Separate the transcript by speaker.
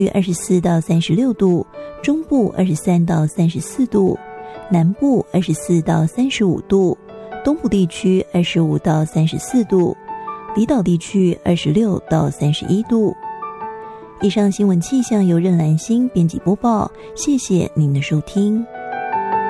Speaker 1: 24到36度，中部23到34度，南部24到35度，东部地区25到34度，离岛地区26到31度。以上新闻气象由任兰心编辑播报，谢谢您的收听。